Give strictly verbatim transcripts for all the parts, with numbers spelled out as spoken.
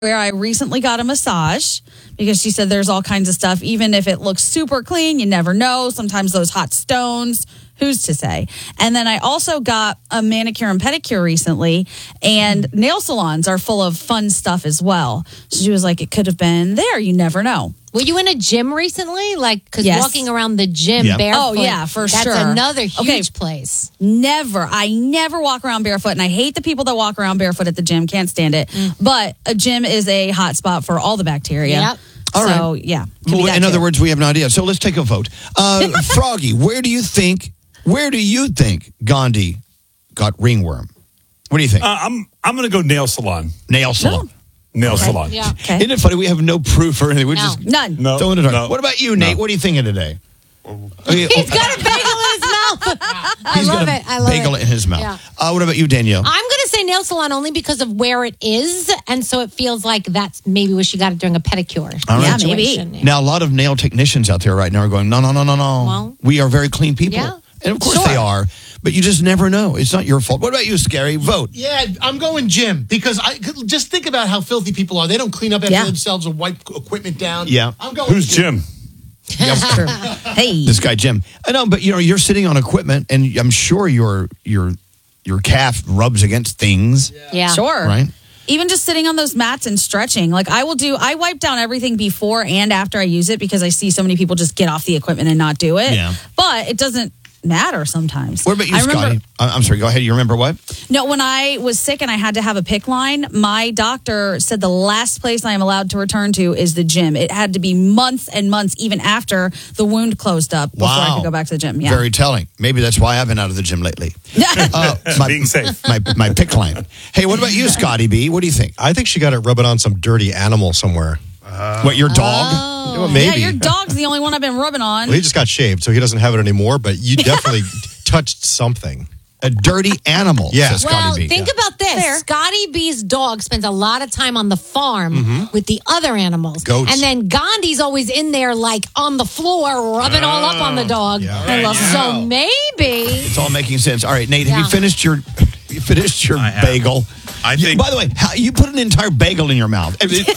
where I recently got a massage because she said there's all kinds of stuff. Even if it looks super clean, you never know. Sometimes those hot stones, who's to say? And then I also got a manicure and pedicure recently, and nail salons are full of fun stuff as well. So she was like, it could have been there. You never know. Were you in a gym recently? Like, because Yes. walking around the gym Yep. barefoot. Oh, yeah, for that's sure. another huge Okay. place. Never. I never walk around barefoot, and I hate the people that walk around barefoot at the gym. Can't stand it. Mm. But a gym is a hot spot for all the bacteria. Yep. All so, yeah. can be Well, that in too. other words, we have no idea. So let's take a vote. Uh, Froggy, where do you think? Where do you think Gandhi got ringworm? What do you think? Uh, I'm I'm going to go nail salon. Nail salon. Nail salon. Yeah. Okay. Isn't it funny? We have no proof or anything. We're No. just None. No. throwing it around. no. What about you, Nate? No. What are you thinking today? Okay, He's oh, got a bagel in his mouth. I he's love got a it. I love bagel it. in his mouth. Yeah. Uh, what about you, Danielle? I'm going to say nail salon only because of where it is. And so it feels like that's maybe where she got it during a pedicure. All right. Yeah, situation. maybe. Now, a lot of nail technicians out there right now are going, no, no, no, no, no. Well, we are very clean people. yeah. And of course Sure. they are. But you just never know. It's not your fault. What about you, Scary? Vote. Yeah, I'm going gym because I just think about how filthy people are. They don't clean up after Yeah. themselves or wipe equipment down. Yeah. I'm going. Who's Jim? That's true. Hey. This guy, Jim. I know, but you know, you're sitting on equipment, and I'm sure your your your calf rubs against things, Yeah. Sure. right? Even just sitting on those mats and stretching. Like I will do, I wipe down everything before and after I use it because I see so many people just get off the equipment and not do it. Yeah. But it doesn't matter sometimes. What about you, I remember, Scotty? I- I'm sorry. Go ahead. You remember what? No, when I was sick and I had to have a PICC line, my doctor said the last place I am allowed to return to is the gym. It had to be months and months, even after the wound closed up, before I Wow. could go back to the gym. Yeah. Very telling. Maybe that's why I've been out of the gym lately. Uh, my, Being safe. My my pick line. Hey, what about you, Scotty B? What do you think? I think she got it rubbing on some dirty animal somewhere. What, your dog? Oh. Well, maybe. Yeah, your dog's the only one I've been rubbing on. Well, he just got shaved, so he doesn't have it anymore, but you definitely touched something. A dirty animal, Yeah. says Scotty Well, B. think about this. Fair. Scotty B's dog spends a lot of time on the farm with the other animals. Goats. And then Gandhi's always in there, like on the floor, rubbing all up on the dog. Yeah. I love So maybe. It's all making sense. All right, Nate, have Yeah. you finished your you finished your I have. bagel? I You- think- by the way, how, you put an entire bagel in your mouth. It, it-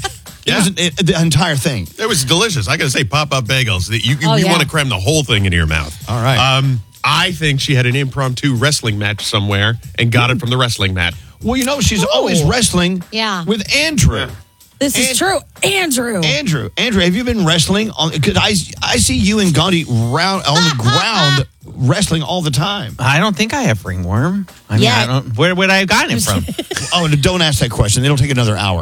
it Yeah. was an- it- the entire thing. It was delicious. I got to say, pop-up bagels. You, you, Oh, you yeah. want to cram the whole thing into your mouth. All right. Um, I think she had an impromptu wrestling match somewhere and got it from the wrestling mat. Well, you know, she's always wrestling Yeah. with Andrew. This is And- true. Andrew. Andrew, Andrew, have you been wrestling? Because I, I see you and Gandhi round on the ground wrestling all the time. I don't think I have ringworm. I mean, Yeah. I don't, where would I have gotten it from? Oh, and don't ask that question. It'll take another hour.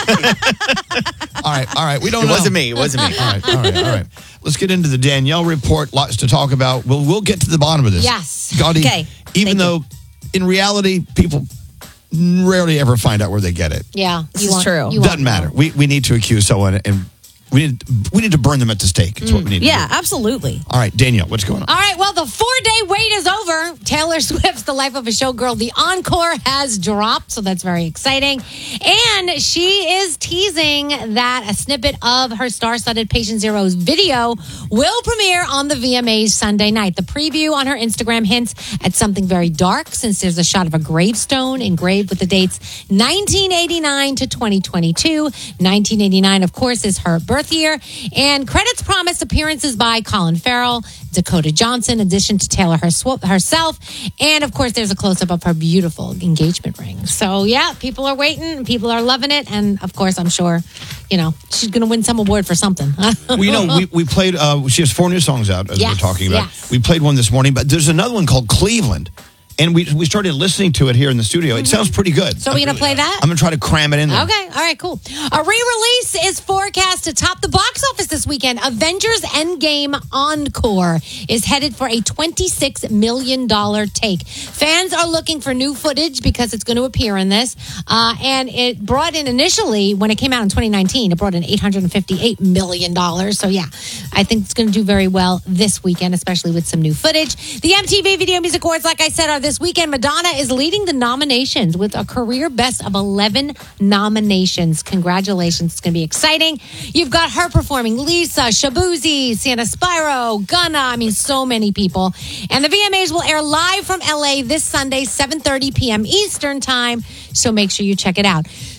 all right, all right. We don't It know. wasn't me. It wasn't me. All right, all right, all right. Let's get into the Danielle report. Lots to talk about. We'll we'll get to the bottom of this. Yes. Gandhi. Okay, Even thank though, in reality, people rarely ever find out where they get it. Yeah. This you is want- true. you want Doesn't matter. We we need to accuse someone, and we need we need to burn them at the stake. It's what we need. To Yeah, do. absolutely. All right, Danielle, what's going on? All right, well, the four-day wait is over. Taylor Swift's The Life of a Showgirl, the encore has dropped, so that's very exciting. And she is teasing that a snippet of her star-studded Patient Zero's video will premiere on the V M As Sunday night. The preview on her Instagram hints at something very dark, since there's a shot of a gravestone engraved with the dates nineteen eighty-nine to twenty twenty-two. nineteen eighty-nine, of course, is her birth year. And credits promise appearances by Colin Farrell, Dakota Johnson, in addition to Taylor her- herself. And of course, there's a close up of her beautiful engagement ring. So, yeah, people are waiting. People are loving it. And of course, I'm sure, you know, she's going to win some award for something. Well, you know, we, we played, uh, she has four new songs out, as Yes, we're talking about. yes. We played one this morning, but there's another one called Cleveland. And we we started listening to it here in the studio. It sounds pretty good. So, we're going to play that? I'm going to try to cram it in there. Okay, all right, cool. A re-release is forecast to top the box office this weekend. Avengers Endgame Encore is headed for a twenty-six million dollars take. Fans are looking for new footage because it's going to appear in this. Uh, and it brought in initially, when it came out in twenty nineteen, it brought in eight hundred fifty-eight million dollars. So yeah, I think it's going to do very well this weekend, especially with some new footage. The M T V Video Music Awards, like I said, are this weekend. Madonna is leading the nominations with a career best of eleven nominations. Congratulations. It's going to be exciting. You've got her performing Lisa, Shabuzi, Santa Spyro, Gunna. I mean, so many people. And the V M As will air live from L A this Sunday, seven thirty p.m. Eastern Time. So make sure you check it out.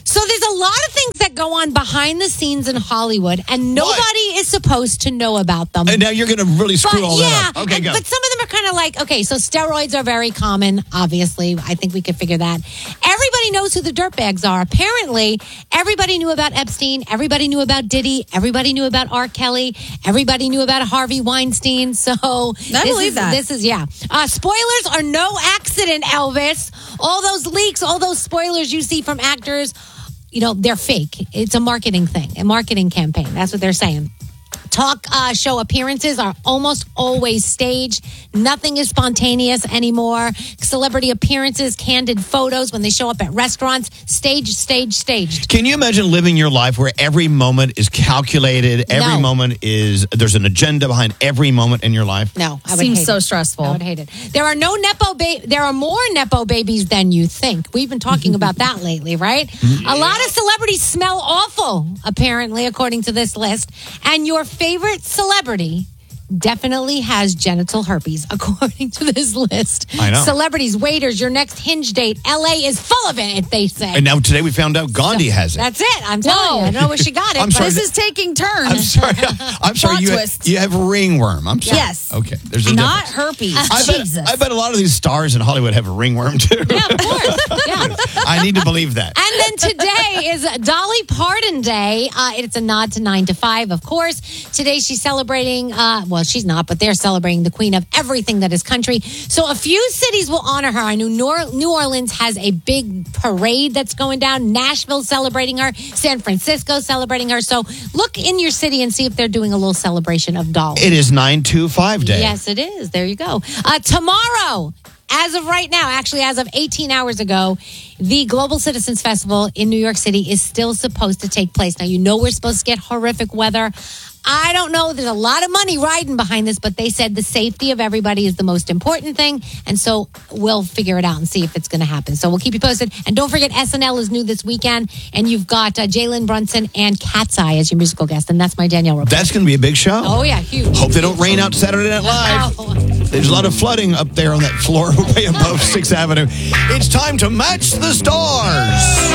So there's a lot of things that go on behind the scenes in Hollywood, and nobody is supposed to know about them. And now you're going to really screw But all yeah, that up. Okay, and- go. but some of them are kind of like, okay, so steroids are very common, obviously. I think we could figure that. Everybody knows who the dirtbags are. Apparently, everybody knew about Epstein. Everybody knew about Diddy. Everybody knew about R. Kelly. Everybody knew about Harvey Weinstein. So I this believe is, that. This is, yeah. Uh, spoilers are no accident, Elvis. All those leaks, all those spoilers you see from actors, you know, they're fake. It's a marketing thing, a marketing campaign. That's what they're saying. Talk uh, show appearances are almost always staged. Nothing is spontaneous anymore. Celebrity appearances, candid photos when they show up at restaurants, staged, staged, staged. Can you imagine living your life where every moment is calculated? Every No. moment is, there's an agenda behind every moment in your life? No, I would Seems hate so it. stressful. I would hate it. There are no nepo ba- There are more nepo babies than you think. We've been talking about that lately, right? A lot of celebrities smell awful, apparently, according to this list. And your favorite celebrity definitely has genital herpes, according to this list. I know. Celebrities, waiters, your next hinge date. L A is full of it, if they say. And now today we found out Gandhi has it. That's it. I'm telling Whoa. you. I don't know where she got it. I'm but sorry, This th- is taking turns. I'm sorry. I'm sorry. Plot You, twist. you have ringworm. I'm sorry. Yes. Okay. There's a Not difference. herpes. I bet, Jesus. I bet a lot of these stars in Hollywood have a ringworm too. Yeah, of course. Yeah. I need to believe that. And then today is Dolly Parton Day. Uh, it's a nod to nine to five, of course. Today she's celebrating, uh, well, she's not, but they're celebrating the queen of everything that is country. So a few cities will honor her. I know Nor- New Orleans has a big parade that's going down. Nashville celebrating her. San Francisco celebrating her. So look in your city and see if they're doing a little celebration of Dolly. It is nine two five day. Yes, it is. There you go. Uh, tomorrow, as of right now, actually, as of eighteen hours ago, the Global Citizens Festival in New York City is still supposed to take place. Now, you know we're supposed to get horrific weather. I don't know. There's a lot of money riding behind this, but they said the safety of everybody is the most important thing. And so we'll figure it out and see if it's going to happen. So we'll keep you posted. And don't forget, S N L is new this weekend. And you've got uh, Jalen Brunson and Cat's Eye as your musical guest. And that's my Danielle report. That's going to be a big show. Oh, yeah, huge. Hope they don't rain out Saturday Night Live. Ow. There's a lot of flooding up there on that floor way above sixth Avenue. It's time to match the stars.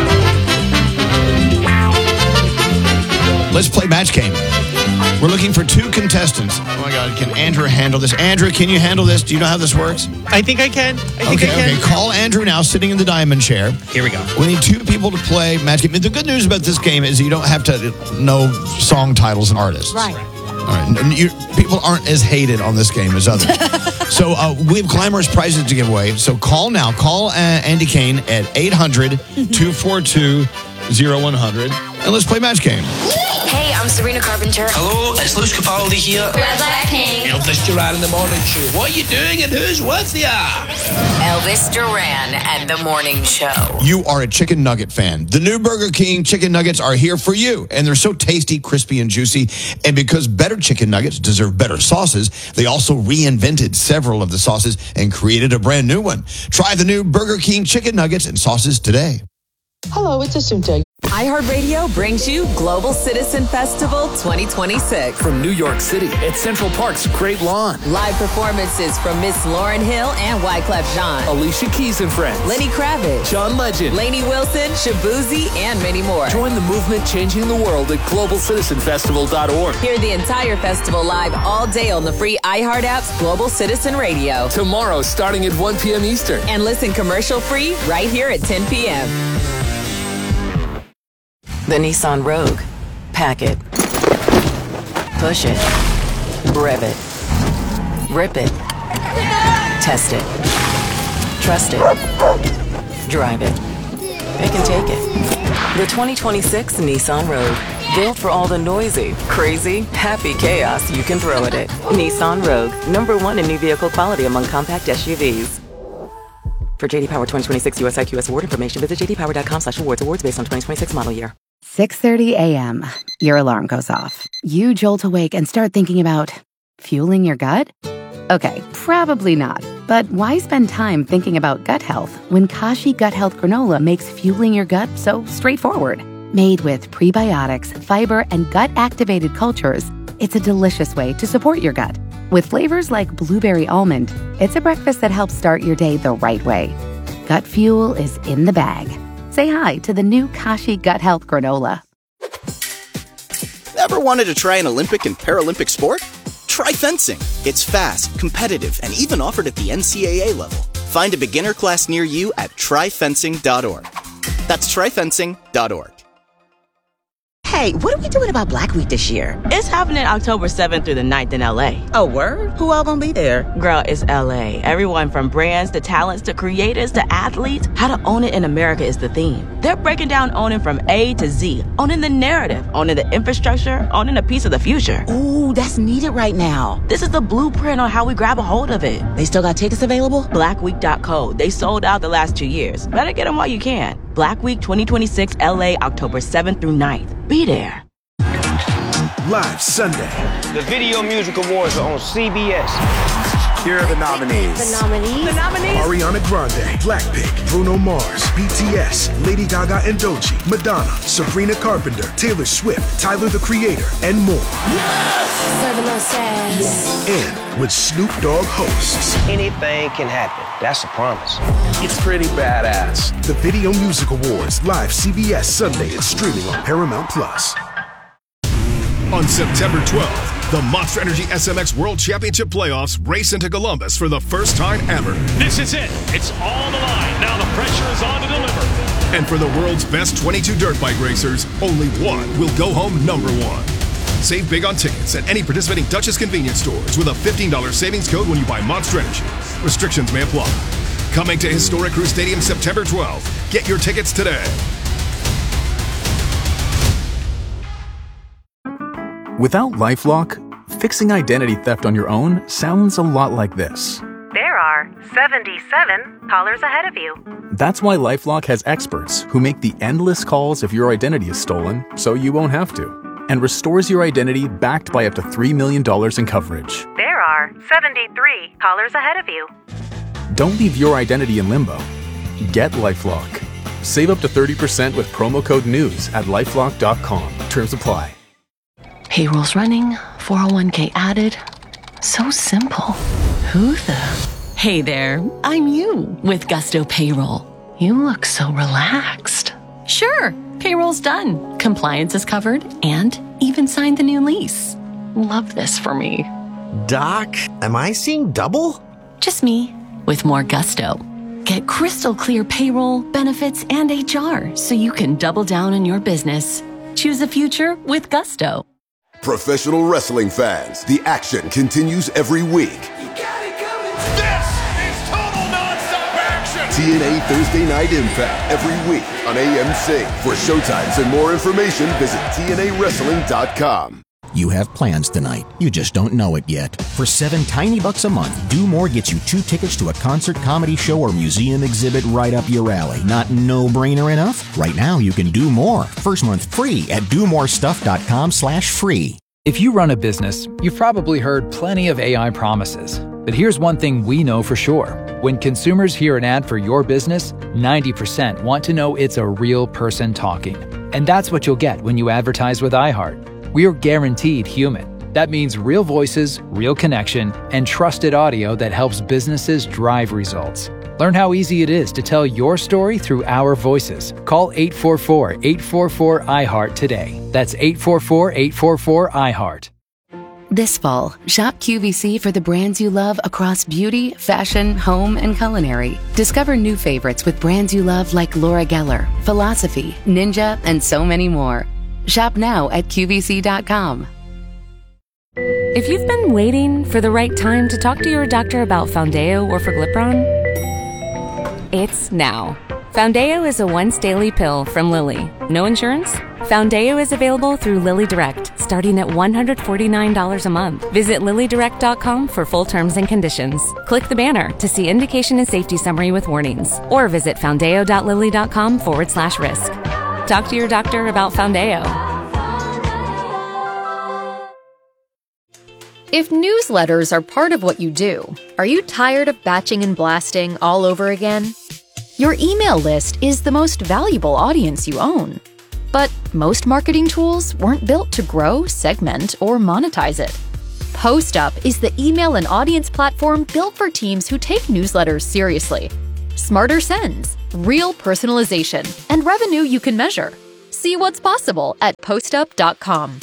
Let's play Match Game. We're looking for two contestants. Oh my God, can Andrew handle this? Andrew, can you handle this? Do you know how this works? I think I can. I think Okay, I can. okay. Call Andrew now, sitting in the diamond chair. Here we go. We need two people to play Match Game. The good news about this game is you don't have to know song titles and artists. Right. All right. And you, people aren't as hated on this game as others. So uh, we have glamorous prizes to give away. So call now. Call uh, Andy Kane at eight hundred, two four two, oh one hundred. And let's play Match Game. Hey, I'm Serena Carpenter. Hello, it's Luis Capaldi here. Red Blackpink. Elvis Duran in the morning show. What are you doing and who's with ya? Elvis Duran and the Morning Show. You are a chicken nugget fan. The new Burger King chicken nuggets are here for you. And they're so tasty, crispy, and juicy. And because better chicken nuggets deserve better sauces, they also reinvented several of the sauces and created a brand new one. Try the new Burger King chicken nuggets and sauces today. Hello, it's Asunta. iHeartRadio brings you Global Citizen Festival twenty twenty-six. From New York City at Central Park's Great Lawn. Live performances from Miss Lauryn Hill and Wyclef Jean. Alicia Keys and Friends. Lenny Kravitz. John Legend. Lainey Wilson, Shabuzi, and many more. Join the movement changing the world at global citizen festival dot org. Hear the entire festival live all day on the free iHeart app's Global Citizen Radio. Tomorrow starting at one p.m. Eastern. And listen commercial free right here at ten p.m. The Nissan Rogue. Pack it. Push it. Rev it. Rip it. Test it. Trust it. Drive it. It can take it. The twenty twenty-six Nissan Rogue. Built for all the noisy, crazy, happy chaos you can throw at it. Nissan Rogue. Number one in new vehicle quality among compact S U Vs. For J D Power twenty twenty-six U S I Q S award information, visit j d power dot com slash awards. Awards based on twenty twenty-six model year. six thirty a.m. Your alarm goes off. You jolt awake and start thinking about fueling your gut? Okay, probably not. But why spend time thinking about gut health when Kashi Gut Health Granola makes fueling your gut so straightforward? Made with prebiotics, fiber, and gut-activated cultures, it's a delicious way to support your gut. With flavors like blueberry almond, it's a breakfast that helps start your day the right way. Gut fuel is in the bag. Say hi to the new Kashi Gut Health Granola. Ever wanted to try an Olympic and Paralympic sport? Try fencing. It's fast, competitive, and even offered at the N C A A level. Find a beginner class near you at try fencing dot org. That's try fencing dot org. Hey, what are we doing about Black Week this year? It's happening October seventh through the ninth in L A. Oh, word? Who all gonna be there? Girl, it's L A. Everyone from brands to talents to creators to athletes. How to own it in America is the theme. They're breaking down owning from A to Z. Owning the narrative, owning the infrastructure, owning a piece of the future. Ooh, that's needed right now. This is the blueprint on how we grab a hold of it. They still got tickets available? black week dot co. They sold out the last two years. Better get them while you can. Black Week twenty twenty-six L A, October seventh through ninth. Be there. Live Sunday. The Video Music Awards are on C B S. Here are the nominees. The nominees. The nominees. Ariana Grande, Blackpink, Bruno Mars, B T S, Lady Gaga and Doechii, Madonna, Sabrina Carpenter, Taylor Swift, Tyler the Creator, and more. Yes! And with Snoop Dogg hosts. Anything can happen. That's a promise. It's pretty badass. The Video Music Awards, live C B S Sunday and streaming on Paramount Plus. On September twelfth, the Monster Energy S M X World Championship Playoffs race into Columbus for the first time ever. This is it. It's on the line. Now the pressure is on to deliver. And for the world's best twenty-two dirt bike racers, only one will go home number one. Save big on tickets at any participating Duchess convenience stores with a fifteen dollars savings code when you buy Monster Energy. Restrictions may apply. Coming to Historic Crew Stadium September twelfth. Get your tickets today. Without LifeLock, fixing identity theft on your own sounds a lot like this. There are seventy-seven callers ahead of you. That's why LifeLock has experts who make the endless calls if your identity is stolen so you won't have to, and restores your identity backed by up to three million dollars in coverage. There are seventy-three callers ahead of you. Don't leave your identity in limbo. Get LifeLock. Save up to thirty percent with promo code NEWS at lifelock dot com. Terms apply. Payroll's running, four oh one k added. So simple. Who the? Hey there, I'm you with Gusto Payroll. You look so relaxed. Sure, payroll's done. Compliance is covered and even signed the new lease. Love this for me. Doc, am I seeing double? Just me with more Gusto. Get crystal clear payroll, benefits, and H R so you can double down on your business. Choose the future with Gusto. Professional wrestling fans, the action continues every week. This is total nonstop action. T N A Thursday Night Impact every week on A M C. For showtimes and more information, visit T N A wrestling dot com. You have plans tonight. You just don't know it yet. For seven tiny bucks a month, Do More gets you two tickets to a concert, comedy show, or museum exhibit right up your alley. Not no-brainer enough? Right now, you can do more. First month free at do more stuff dot com slash free. If you run a business, you've probably heard plenty of A I promises. But here's one thing we know for sure. When consumers hear an ad for your business, ninety percent want to know it's a real person talking. And that's what you'll get when you advertise with iHeart. We're guaranteed human. That means real voices, real connection, and trusted audio that helps businesses drive results. Learn how easy it is to tell your story through our voices. Call eight four four, eight four four, I heart today. That's eight four four, eight four four, I heart. This fall, shop Q V C for the brands you love across beauty, fashion, home, and culinary. Discover new favorites with brands you love like Laura Geller, Philosophy, Ninja, and so many more. Shop now at Q V C dot com. If you've been waiting for the right time to talk to your doctor about Foundayo or Forglipron, it's now. Foundayo is a once-daily pill from Lilly. No insurance? Foundayo is available through Lilly Direct, starting at one hundred forty-nine dollars a month. Visit lilly direct dot com for full terms and conditions. Click the banner to see indication and safety summary with warnings, or visit foundayo dot lilly dot com forward slash risk. Talk to your doctor about Foundayo. If newsletters are part of what you do, are you tired of batching and blasting all over again? Your email list is the most valuable audience you own. But most marketing tools weren't built to grow, segment, or monetize it. PostUp is the email and audience platform built for teams who take newsletters seriously. smarter sends, real personalization, and revenue you can measure. See what's possible at post up dot com.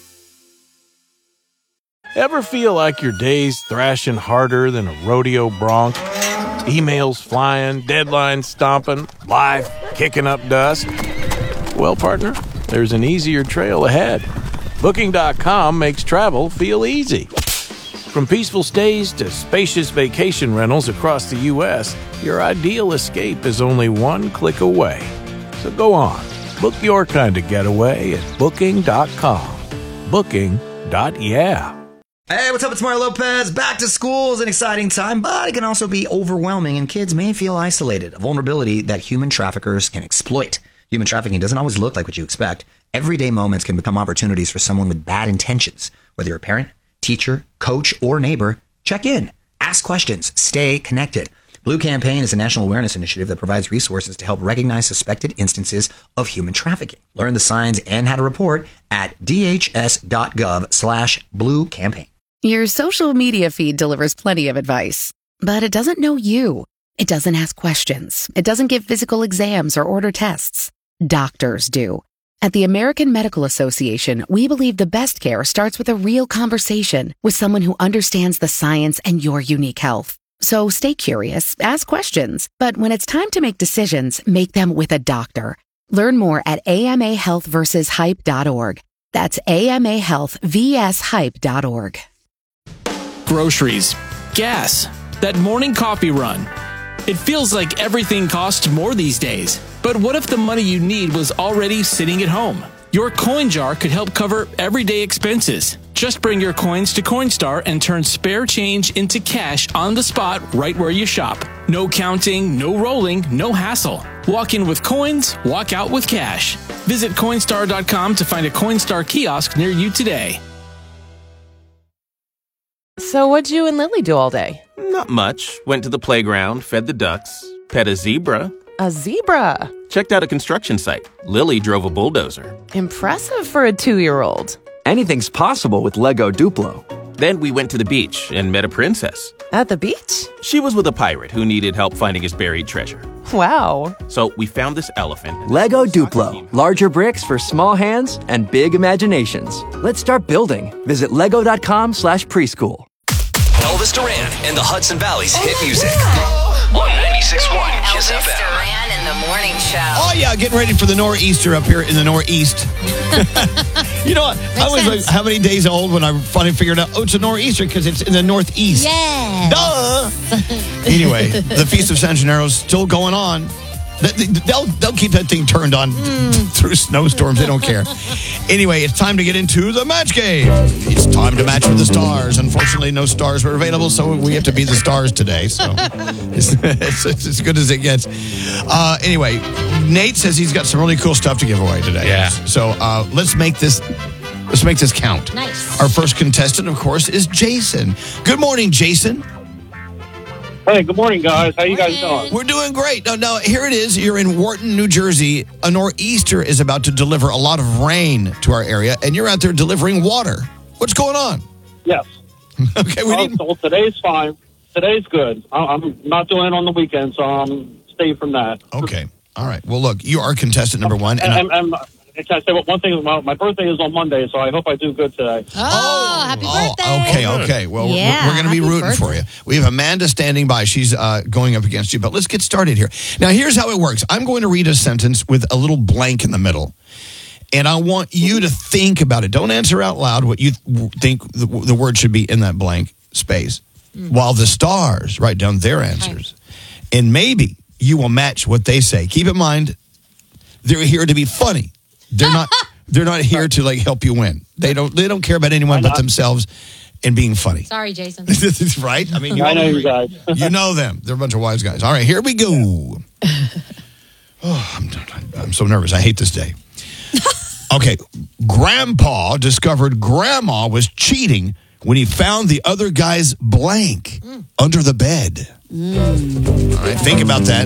Ever feel like your day's thrashing harder than a rodeo bronc? Emails flying, deadlines stomping, life kicking up dust? Well, partner, there's an easier trail ahead. Booking dot com makes travel feel easy. From peaceful stays to spacious vacation rentals across the U S, your ideal escape is only one click away. So go on, book your kind of getaway at booking dot com. Booking. Yeah. Hey, what's up? It's Mario Lopez. Back to school is an exciting time, but it can also be overwhelming, and kids may feel isolated, a vulnerability that human traffickers can exploit. Human trafficking doesn't always look like what you expect. Everyday moments can become opportunities for someone with bad intentions. Whether you're a parent, teacher, coach, or neighbor, check in, ask questions, stay connected. Blue Campaign is a national awareness initiative that provides resources to help recognize suspected instances of human trafficking. Learn the signs and how to report at dhs.gov slash blue campaign. Your social media feed delivers plenty of advice, but it doesn't know you. It doesn't ask questions. It doesn't give physical exams or order tests. Doctors do. At the American Medical Association, we believe the best care starts with a real conversation with someone who understands the science and your unique health. So stay curious, ask questions, but when it's time to make decisions, make them with a doctor. Learn more at A M A health versus hype dot org. That's A M A health versus hype dot org. Groceries, gas, that morning coffee run. It feels like everything costs more these days. But what if the money you need was already sitting at home? Your coin jar could help cover everyday expenses. Just bring your coins to Coinstar and turn spare change into cash on the spot right where you shop. No counting, no rolling, no hassle. Walk in with coins, walk out with cash. Visit Coinstar dot com to find a Coinstar kiosk near you today. So what'd you and Lily do all day? Not much. Went to the playground, fed the ducks, pet a zebra. A zebra? Checked out a construction site. Lily drove a bulldozer. Impressive for a two-year-old. Anything's possible with Lego Duplo. Then we went to the beach and met a princess. At the beach? She was with a pirate who needed help finding his buried treasure. Wow. So we found this elephant. Lego Duplo. Larger bricks for small hands and big imaginations. Let's start building. Visit lego.com slash preschool. Elvis Duran and the Hudson Valley's hit music. On ninety-six point one Kiss F M. Elvis Duran in the morning show. Oh, yeah, getting ready for the nor'easter up here in the northeast. You know what? I was sense. like, how many days old when I finally figured out, oh, it's a nor'easter because it's in the northeast. Yeah. Duh. Anyway, the Feast of San Gennaro is still going on. They'll, they'll keep that thing turned on mm. through snowstorms. They don't care. Anyway, it's time to get into the match game. It's time to match with the stars. Unfortunately, no stars were available, so we have to be the stars today. So it's, it's, it's as good as it gets. Uh, anyway, Nate says he's got some really cool stuff to give away today. Yeah. So uh, let's make this let's make this count. Nice. Our first contestant, of course, is Jason. Good morning, Jason. Hey, good morning, guys. How you guys doing? We're doing great. No, no, here it is. You're in Wharton, New Jersey. A nor'easter is about to deliver a lot of rain to our area, and you're out there delivering water. What's going on? Yes. Okay, we well, need... so today's fine. Today's good. I'm not doing it on the weekend, so I'm staying from that. Okay. All right. Well, look, you are contestant number one. And, and, and, and can I say one thing? My, my birthday is on Monday, so I hope I do good today. Oh, oh happy oh, birthday. Okay, okay. Well, yeah, we're, we're going to be rooting birthday. for you. We have Amanda standing by. She's uh, going up against you. But let's get started here. Now, here's how it works. I'm going to read a sentence with a little blank in the middle. And I want you to think about it. Don't answer out loud what you think the, the word should be in that blank space. Mm. While the stars write down their answers. Okay. And maybe you will match what they say. Keep in mind, they're here to be funny. They're not they're not here to like help you win. They don't they don't care about anyone but themselves and being funny. Sorry, Jason. Right? I mean, you I know you guys. You know them. They're a bunch of wise guys. All right, here we go. Oh, I'm, I'm so nervous. I hate this day. Okay, Grandpa discovered Grandma was cheating when he found the other guy's blank mm. under the bed. Mm. All right, think about that.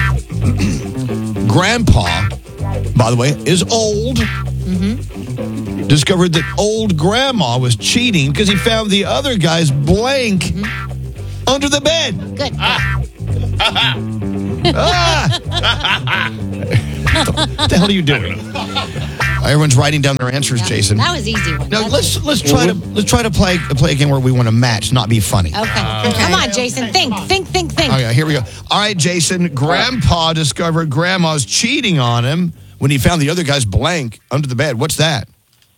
Grandpa, by the way, is old. Mm-hmm. Discovered that old Grandma was cheating because he found the other guy's blank mm-hmm. under the bed. Good. Ah. Ah! What the hell are you doing? Everyone's writing down their answers, Jason. That was easy one. No, let's let's try to let's try to play play a game where we want to match, not be funny. Okay. okay. Come on, Jason. Think, think, think, think. Okay, here we go. All right, Jason. Grandpa discovered Grandma's cheating on him when he found the other guy's blank under the bed. What's that?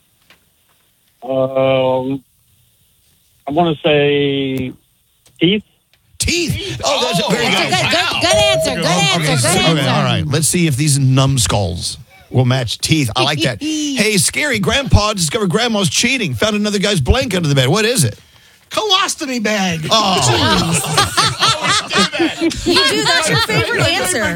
Um, I want to say teeth. Teeth. Oh, that's oh, very that's good. A good, good, good answer. Good answer. Okay, Good so- answer. okay, all right. Let's see if these numbskulls will match teeth. I like that. Hey, Scary. Grandpa discovered Grandma's cheating. Found another guy's blank under the bed. What is it? Colostomy bag. Oh. You do. That's your favorite answer.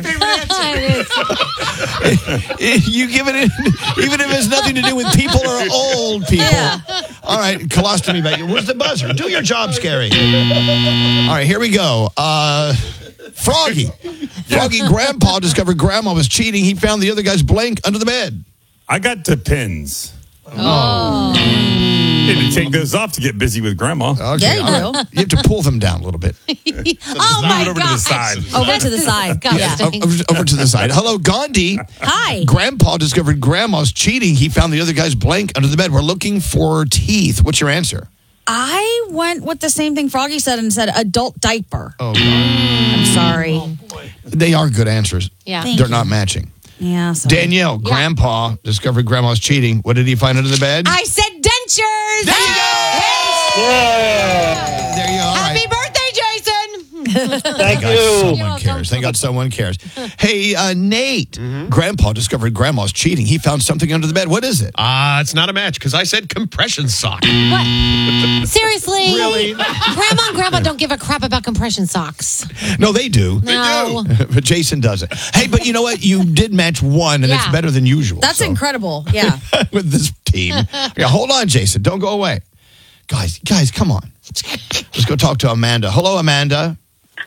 You give it in, even if it's nothing to do with people or old people. Yeah. All right, colostomy bag. Where's the buzzer? Do your job, Scary. All right, here we go. Uh, Froggy. Froggy Grandpa discovered Grandma was cheating. He found the other guy's blank under the bed. I got depends. Oh. Had to take those off to get busy with Grandma. Okay, Yeah, you all right. You have to pull them down a little bit. Oh, my Move it over to the side. Over to the side. Yeah, over, over to the side. Hello, Gandhi. Hi. Grandpa discovered Grandma's cheating. He found the other guy's blank under the bed. We're looking for teeth. What's your answer? I went with the same thing Froggy said and said adult diaper. Oh, God. I'm sorry. They are good answers. Yeah. Thank They're you. not matching. Yeah. Sorry. Danielle, Yeah. Grandpa discovered Grandma's cheating. What did he find under the bed? I said dentures. There you go. Yeah. There you go. All Happy right. birthday, Jason. Thank Thank God you. someone cares. Thank God someone cares. Hey, uh, Nate. Grandpa discovered Grandma's cheating. He found something under the bed. What is it? Ah, uh, it's not a match because I said compression sock. What? Seriously? Really? Grandma and Grandpa don't give a crap about compression socks. No, they do. No. But Jason doesn't. Hey, but you know what? You did match one, and it's Yeah. better than usual. That's so. incredible. Yeah. With this team. Yeah, hold on, Jason. Don't go away. Guys, guys, come on. Let's go talk to Amanda. Hello, Amanda.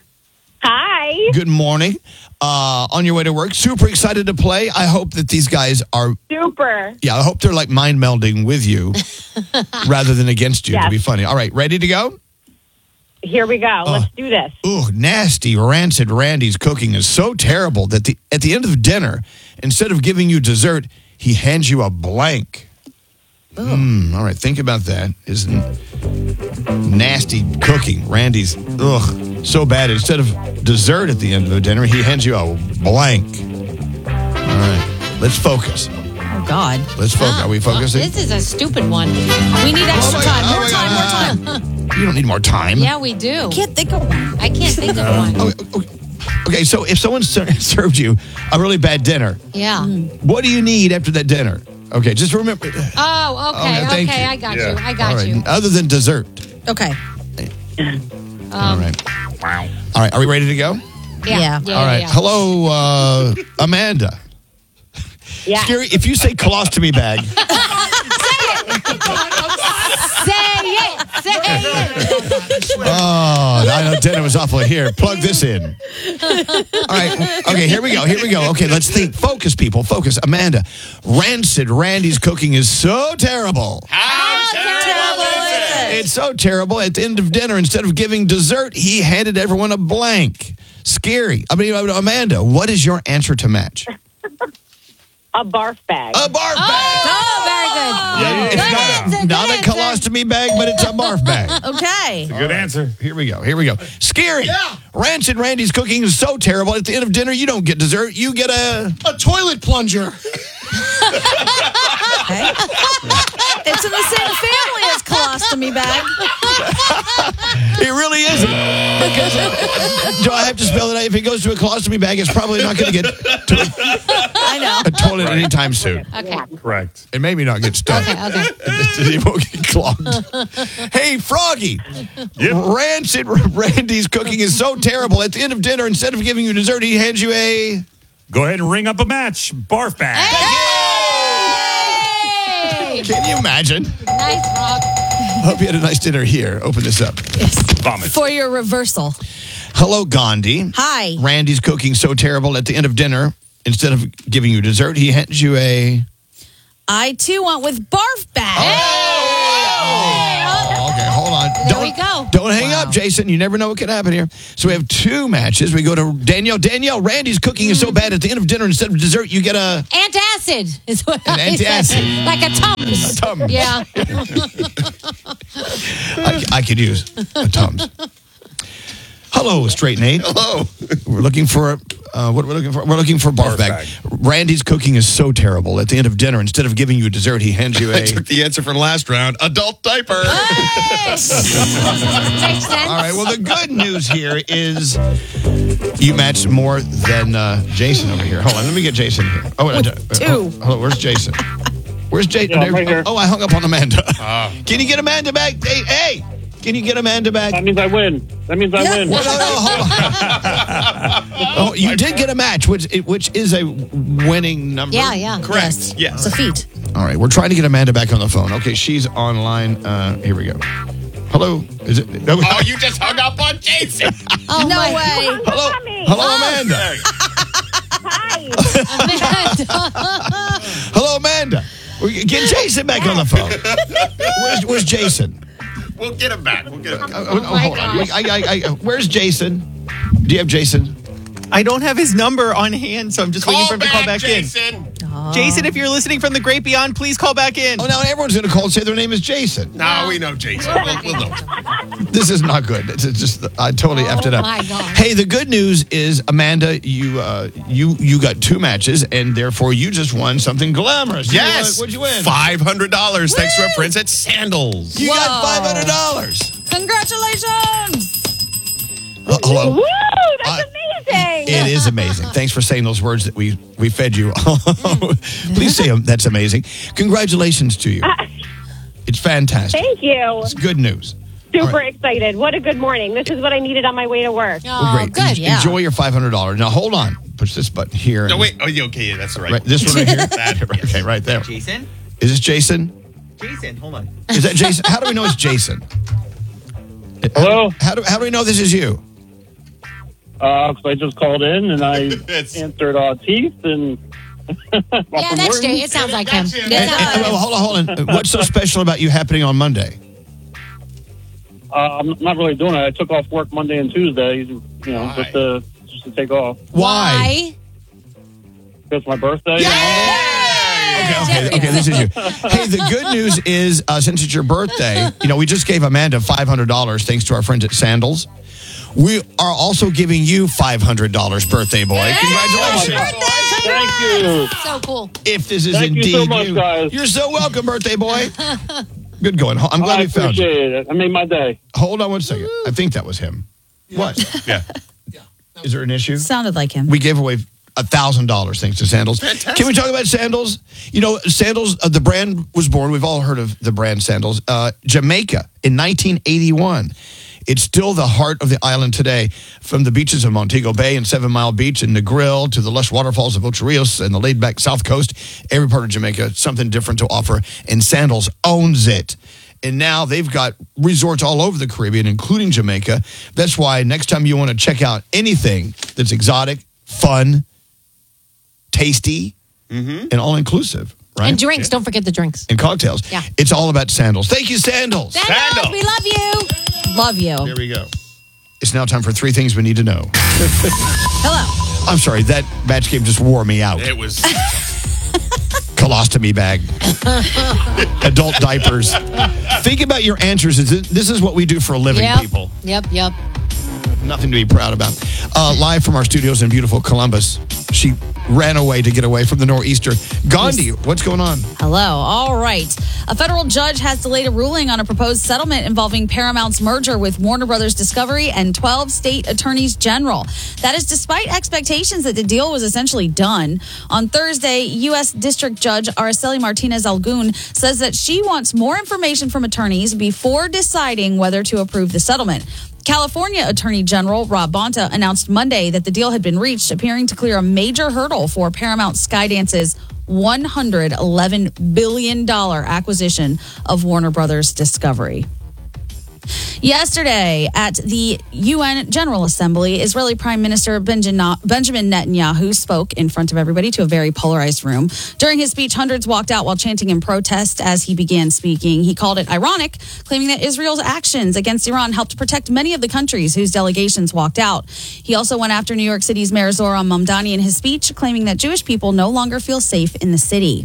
Hi. Good morning. Uh, on your way to work. Super excited to play. I hope that these guys are, Super. yeah, I hope they're like mind melding with you rather than against you to Yes. be funny. All right, ready to go? Here we go. Uh, Let's do this. Ooh, nasty, rancid Randy's cooking is so terrible that the, at the end of dinner, instead of giving you dessert, he hands you a blank. Mm, all right, think about that. Isn't nasty cooking. Randy's, ugh, so bad. Instead of dessert at the end of the dinner, he hands you a blank. All right, let's focus. Oh, God. Let's focus. Are we focusing? This is a stupid one. We need extra Oh, my time. God. More Oh, time, my more time. You don't need more time. Yeah, we do. Can't think of one. I can't think of one. Okay, okay. Okay, so if someone ser- served you a really bad dinner, Yeah. what do you need after that dinner? Okay, just remember. Oh, okay, Okay, thank okay, you. I got Yeah. you. I got All right, you. other than dessert. Okay. All right. Wow. All right, are we ready to go? Yeah. Yeah. yeah All right. yeah. Hello, uh, Amanda. Yeah. Scary, if you say colostomy bag, Say it. Say it. oh, I know dinner was awful here. Plug this in. All right. Okay, here we go. Here we go. Okay, let's think. Focus, people. Focus. Amanda, rancid Randy's cooking is so terrible. How terrible is it? It's so terrible. At the end of dinner, instead of giving dessert, he handed everyone a blank. Scary. I mean, Amanda, what is your answer to match? A barf bag. A barf bag. Oh, very good. Yeah. It's Good not, answer, good not a answer. colostomy bag, but it's a barf bag. Okay. It's a good answer. Here we go. Here we go. Scary. Rancid Randy's cooking is so terrible. At the end of dinner, you don't get dessert. You get a A toilet plunger. Okay. It's in the same family as colostomy bag. It really isn't. Because, do I have to spell it out? If it goes to a colostomy bag, it's probably not going to get to a, I know. a toilet anytime soon. Okay. Correct. And maybe not get stuck. Okay, okay. It won't get clogged. Hey, Froggy. Yep. Rancid Randy's cooking is so terrible. At the end of dinner, instead of giving you dessert, he hands you a... Go ahead and ring up a match. Barf bag. Hey! Can you imagine? Nice, Rob. Hope you had a nice dinner here. Open this up. Vomit. For your reversal. Hello, Gandhi. Hi. Randy's cooking so terrible. At the end of dinner, instead of giving you dessert, he hands you a... I too went with barf bag. Oh, okay, hold on. There we go. Don't hang up, Jason. You never know what could happen here. So we have two matches. We go to Danielle. Danielle, Randy's cooking is so bad at the end of dinner, instead of dessert, you get a... Antacid is what An I said. antacid. Like a Tums. A Tums. Yeah. I, I could use a Tums. Hello, Straight Nate. Hello. We're looking for uh, what we're looking for. We're looking for barf bag. Randy's cooking is so terrible. At the end of dinner, instead of giving you a dessert, he hands you I a. took the answer from last round. Adult diaper. Makes sense. All right. Well, the good news here is you matched more than uh, Jason over here. Hold on. Let me get Jason here. Oh, uh, Two. Oh, hello. Where's Jason? Where's Jason? Yeah, I'm right here. Oh, I hung up on Amanda. Can you get Amanda back? Hey, hey. Can you get Amanda back? That means I win. That means I win. Well, no, no, hold on. Oh, you did get a match, which which is a winning number. Yeah, yeah. Correct. Yes. Yes. It's a feat. All right, we're trying to get Amanda back on the phone. Okay, she's online. Uh, here we go. Hello. Is it? No, Oh, you just hung up on Jason. Oh, No my way. hello, hello, Amanda. Hi. Hello, Amanda. We- Get Jason back on the phone. Where's, where's Jason? We'll get him back. We'll get him back. Uh, oh, hold on. I, I, I, I, where's Jason? Do you have Jason? I don't have his number on hand, so I'm just waiting for him to call back Jason. in. Jason, if you're listening from the Great Beyond, please call back in. Oh, now everyone's going to call and say their name is Jason. No, we know Jason. We'll, we'll know. This is not good. It's it's just I totally effed it up. my gosh. Hey, the good news is, Amanda, you uh, you you got two matches, and therefore you just won something glamorous. You Yes. won- what'd you win? five hundred dollars thanks to our friends at Sandals. You got five hundred dollars. Congratulations. Hello. Woo! That's Uh, amazing. It is amazing. Thanks for saying those words that we we fed you. Please say them. That's amazing. Congratulations to you. It's fantastic. Thank you. It's good news. Super All right. excited. What a good morning. This is what I needed on my way to work. Oh, Well, great. good. En- Yeah. Enjoy your five hundred dollars. Now hold on. Push this button here. No, wait. Oh, yeah, okay. Yeah, that's the right. Right, this one right here. That, Okay, right there. Jason? Is this Jason? Jason, hold on. Is that Jason? How do we know it's Jason? Hello? How do, how do we know this is you? Uh, 'cause I just called in and I answered uh, teeth and. Yeah, that's Jay. It sounds like him. And- and- and- well, hold on, hold on. What's so special about you happening on Monday? Uh, I'm not really doing it. I took off work Monday and Tuesday, you know, just to just to take off. Why? Because it's my birthday. Okay, okay, okay, this is you. Hey, the good news is, uh, since it's your birthday, you know, we just gave Amanda five hundred dollars thanks to our friends at Sandals. We are also giving you five hundred dollars, birthday boy. Congratulations. Thank you. So cool. If this is Thank you indeed so much, guys. You're so welcome, birthday boy. Good going. I'm glad I we found you. appreciate it. I made my day. Hold on one second. I think that was him. What? Yeah. Is there an issue? Sounded like him. We gave away a thousand dollars thanks to Sandals. Fantastic. Can we talk about Sandals? You know, Sandals. Uh, the brand was born. We've all heard of the brand Sandals. Uh, Jamaica in nineteen eighty-one. It's still the heart of the island today, from the beaches of Montego Bay and Seven Mile Beach and Negril to the lush waterfalls of Ocho Rios and the laid-back South Coast. Every part of Jamaica, something different to offer, and Sandals owns it. And now they've got resorts all over the Caribbean, including Jamaica. That's why next time you want to check out anything that's exotic, fun, tasty, and all-inclusive, right? And drinks. Don't forget the drinks. And cocktails. Yeah. It's all about Sandals. Thank you, Sandals. Sandals, we love you. Love you. Here we go. It's now time for three things we need to know. Hello. I'm sorry, that match game just wore me out. It was. Colostomy bag. Adult diapers. Think about your answers. This is what we do for a living, Yep. people. Yep, yep. Nothing to be proud about. Uh, live from our studios in beautiful Columbus. She ran away to get away from the nor'easter. Gandhi, what's going on? Hello. All right. A federal judge has delayed a ruling on a proposed settlement involving Paramount's merger with Warner Brothers Discovery and twelve state attorneys general. That is despite expectations that the deal was essentially done. On Thursday, U S District Judge Araceli Martinez Algun says that she wants more information from attorneys before deciding whether to approve the settlement. California Attorney General Rob Bonta announced Monday that the deal had been reached, appearing to clear a major hurdle for Paramount Skydance's one hundred eleven billion dollars acquisition of Warner Brothers Discovery. Yesterday at the U N General Assembly, Israeli Prime Minister Benjamin Netanyahu spoke in front of everybody to a very polarized room. During his speech, hundreds walked out while chanting in protest as he began speaking. He called it ironic, claiming that Israel's actions against Iran helped protect many of the countries whose delegations walked out. He also went after New York City's Mayor Zohran Mamdani in his speech, claiming that Jewish people no longer feel safe in the city.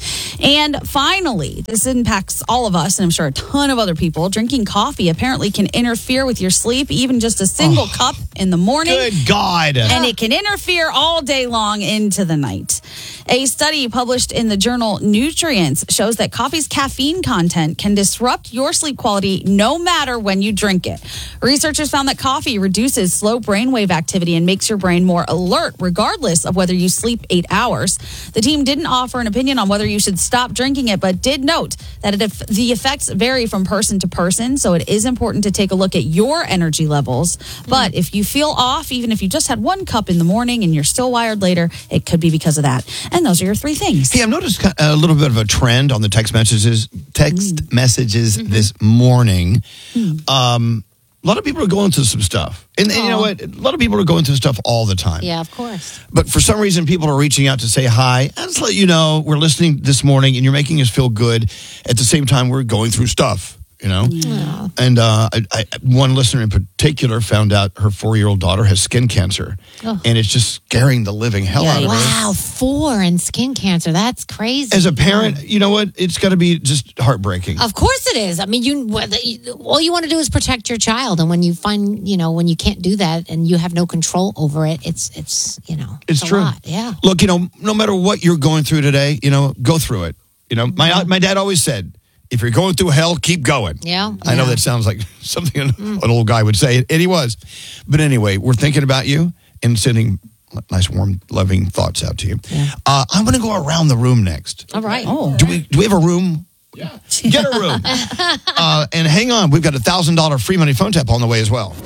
And finally, this impacts all of us, and I'm sure a ton of other people. Drinking coffee apparently can interfere with your sleep, even just a single oh, cup in the morning. Good God. And it can interfere all day long into the night. A study published in the journal Nutrients shows that coffee's caffeine content can disrupt your sleep quality no matter when you drink it. Researchers found that coffee reduces slow brainwave activity and makes your brain more alert, regardless of whether you sleep eight hours. The team didn't offer an opinion on whether you should stop drinking it, but did note that it, the effects vary from person to person, so it is important to take a look at your energy levels. But if you feel off, even if you just had one cup in the morning and you're still wired later, it could be because of that. And those are your three things. Hey, I've noticed a little bit of a trend on the text messages, text Mm. messages Mm-hmm. this morning. Mm. Um, a lot of people are going through some stuff. And, and you know what? A lot of people are going through stuff all the time. Yeah, of course. But for some reason, people are reaching out to say hi. I'll just let you know, we're listening this morning and you're making us feel good. At the same time, we're going through stuff, you know? Yeah. And uh, I, I, one listener in particular found out her four-year-old daughter has skin cancer. Oh. And it's just scaring the living hell out of her. Wow, four and skin cancer. That's crazy. As a parent, you know what? It's got to be just heartbreaking. Of course it is. I mean, you whether, all you want to do is protect your child, and when you find, you know, when you can't do that and you have no control over it, it's it's you know, It's a true. lot. Yeah. Look, you know, no matter what you're going through today, you know, go through it. You know, my my dad always said, if you're going through hell, keep going. Yeah. I know yeah. that sounds like something an, an old guy would say, and he was. But anyway, we're thinking about you and sending nice, warm, loving thoughts out to you. Yeah. Uh, I'm going to go around the room next. All right. Oh. Do we do we have a room? Yeah. Get a room. uh, and hang on, we've got a one thousand dollars free money phone tap on the way as well.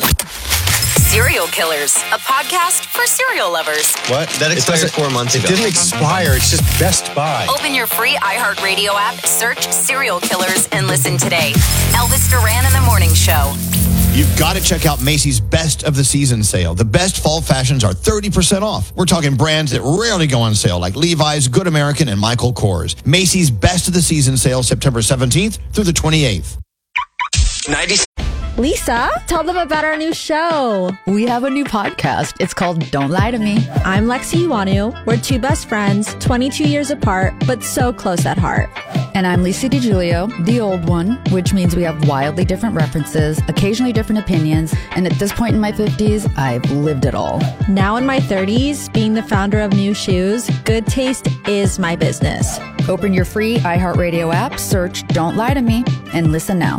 Serial Killers, a podcast for serial lovers. What? That expired four months ago. It didn't expire. It's just Best Buy. Open your free iHeartRadio app, search Serial Killers, and listen today. Elvis Duran in the Morning Show. You've got to check out Macy's Best of the Season sale. The best fall fashions are thirty percent off. We're talking brands that rarely go on sale, like Levi's, Good American, and Michael Kors. Macy's Best of the Season sale, September seventeenth through the twenty-eighth. ninety Lisa, tell them about our new show. We have a new podcast. It's called Don't Lie to Me. I'm Lexi Iwanu. We're two best friends, twenty-two years apart, but so close at heart. And I'm Lisa DiGiulio, the old one, which means we have wildly different references, occasionally different opinions, and at this point in my fifties, I've lived it all. Now in my thirties, being the founder of New Shoes, good taste is my business. Open your free iHeartRadio app, search Don't Lie to Me, and listen now.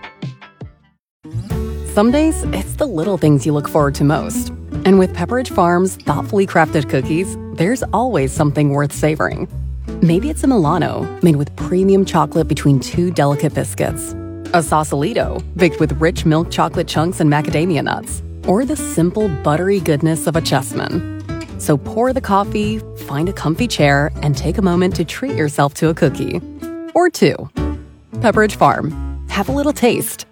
Some days, it's the little things you look forward to most. And with Pepperidge Farm's thoughtfully crafted cookies, there's always something worth savoring. Maybe it's a Milano, made with premium chocolate between two delicate biscuits. A Sausalito, baked with rich milk chocolate chunks and macadamia nuts. Or the simple, buttery goodness of a Chessman. So pour the coffee, find a comfy chair, and take a moment to treat yourself to a cookie. Or two. Pepperidge Farm. Have a little taste.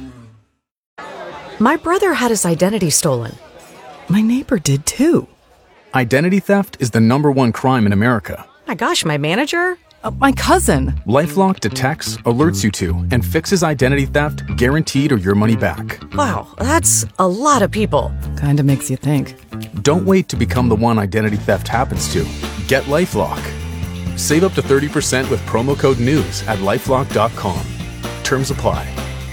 My brother had his identity stolen. My neighbor did too. Identity theft is the number one crime in America. My gosh, my manager? Uh, my cousin. LifeLock detects, alerts you to, and fixes identity theft guaranteed or your money back. Wow, that's a lot of people. Kinda makes you think. Don't wait to become the one identity theft happens to. Get LifeLock. Save up to thirty percent with promo code NEWS at lifelock dot com. Terms apply.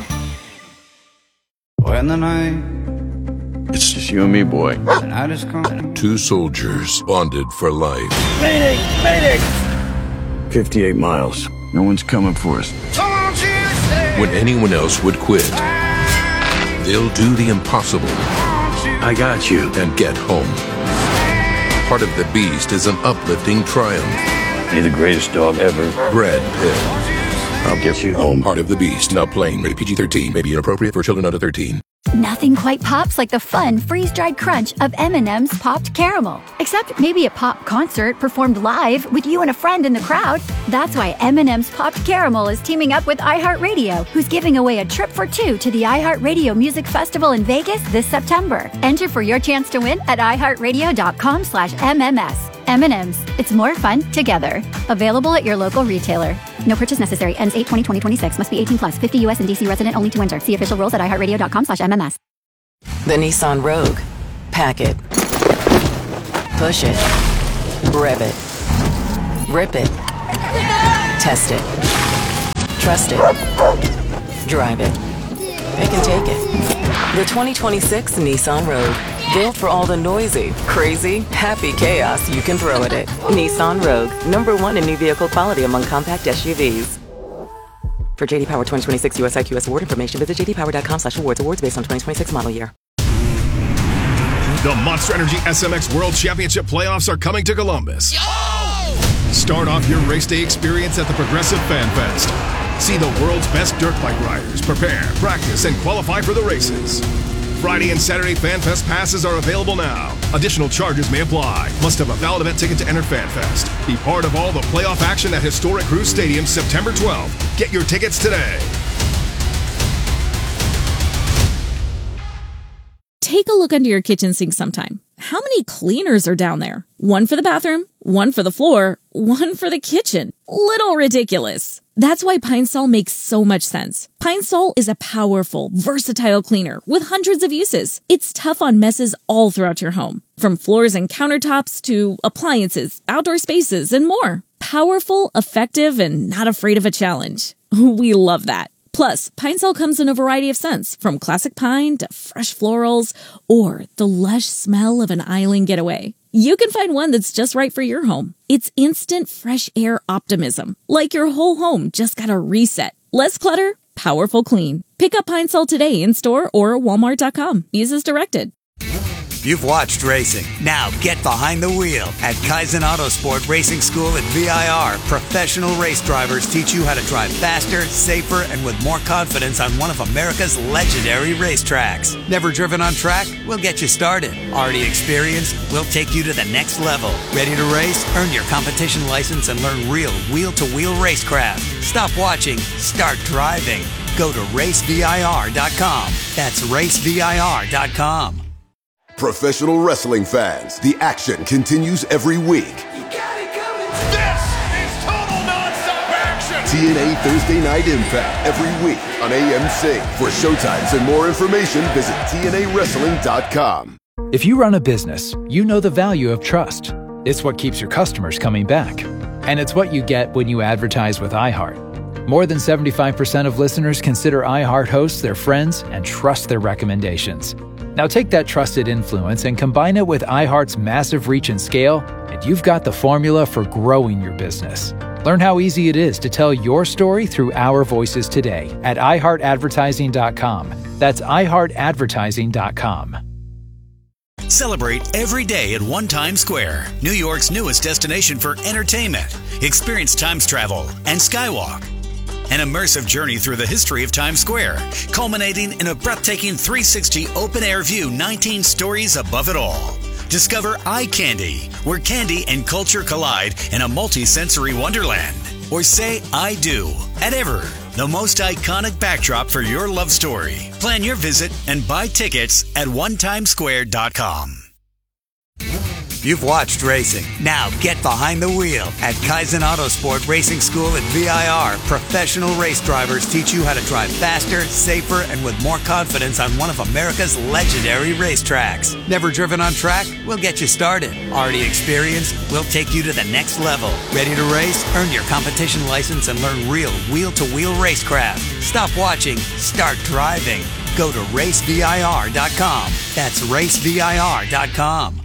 When the night, it's just you and me, boy. the night is coming. Two soldiers bonded for life. Mayday! Mayday! fifty-eight miles. No one's coming for us. When anyone else would quit, they'll do the impossible. I got you. And get home. Heart of the Beast is an uplifting triumph. You're the greatest dog ever. Brad Pitt. I'll get you home. Heart of the Beast. Now playing. Rated P G thirteen. May be inappropriate for children under thirteen. Nothing quite pops like the fun, freeze-dried crunch of M and M's Popped Caramel. Except maybe a pop concert performed live with you and a friend in the crowd. That's why M and M's Popped Caramel is teaming up with iHeartRadio, who's giving away a trip for two to the iHeartRadio Music Festival in Vegas this September. Enter for your chance to win at iHeartRadio.com slash MMS. M and M's. It's more fun together. Available at your local retailer. No purchase necessary. Ends eight twenty twenty twenty-six. Must be eighteen plus. fifty U S and D C resident only to enter. See official rules at iHeartRadio.com slash MMS. The Nissan Rogue. Pack it. Push it. Rev it. Rip it. Test it. Trust it. Drive it. Pick and take it. The twenty twenty-six Nissan Rogue. Built for all the noisy, crazy, happy chaos you can throw at it. Nissan Rogue. Number one in new vehicle quality among compact S U Vs. For J D Power twenty twenty-six U S I Q S award information, visit j d power dot com slash awards. Awards based on twenty twenty-six model year. The Monster Energy S M X World Championship playoffs are coming to Columbus. Start off your race day experience at the Progressive Fan Fest. See the world's best dirt bike riders prepare, practice, and qualify for the races. Friday and Saturday Fan Fest passes are available now. Additional charges may apply. Must have a valid event ticket to enter Fan Fest. Be part of all the playoff action at Historic Cruise Stadium September twelfth. Get your tickets today. Take a look under your kitchen sink sometime. How many cleaners are down there? One for the bathroom, one for the floor, one for the kitchen. Little ridiculous. That's why Pine Sol makes so much sense. Pine Sol is a powerful, versatile cleaner with hundreds of uses. It's tough on messes all throughout your home, from floors and countertops to appliances, outdoor spaces, and more. Powerful, effective, and not afraid of a challenge. We love that. Plus, Pine Sol comes in a variety of scents, from classic pine to fresh florals or the lush smell of an island getaway. You can find one that's just right for your home. It's instant fresh air optimism, like your whole home just got a reset. Less clutter, powerful clean. Pick up Pine Sol today in store or walmart dot com. Use as directed. You've watched racing. Now get behind the wheel at Kaizen Autosport Racing School at V I R. Professional race drivers teach you how to drive faster, safer, and with more confidence on one of America's legendary racetracks. Never driven on track? We'll get you started. Already experienced? We'll take you to the next level. Ready to race? Earn your competition license and learn real wheel-to-wheel racecraft. Stop watching. Start driving. Go to race V I R dot com. That's race V I R dot com. Professional wrestling fans, the action continues every week. This is total nonstop action! T N A Thursday Night Impact every week on A M C. For showtimes and more information, visit T N A wrestling dot com. If you run a business, you know the value of trust. It's what keeps your customers coming back. And it's what you get when you advertise with iHeart. More than seventy-five percent of listeners consider iHeart hosts their friends and trust their recommendations. Now take that trusted influence and combine it with iHeart's massive reach and scale, and you've got the formula for growing your business. Learn how easy it is to tell your story through our voices today at i heart advertising dot com. That's i heart advertising dot com. Celebrate every day at One Times Square, New York's newest destination for entertainment. Experience Times travel and Skywalk. An immersive journey through the history of Times Square, culminating in a breathtaking three sixty open-air view, nineteen stories above it all. Discover Eye Candy, where candy and culture collide in a multi-sensory wonderland. Or say I do at Ever, the most iconic backdrop for your love story. Plan your visit and buy tickets at one times square dot com. You've watched racing. Now get behind the wheel at Kaizen Autosport Racing School at V I R. Professional race drivers teach you how to drive faster, safer, and with more confidence on one of America's legendary racetracks. Never driven on track? We'll get you started. Already experienced? We'll take you to the next level. Ready to race? Earn your competition license and learn real wheel-to-wheel racecraft. Stop watching. Start driving. Go to race V I R dot com. That's race V I R dot com.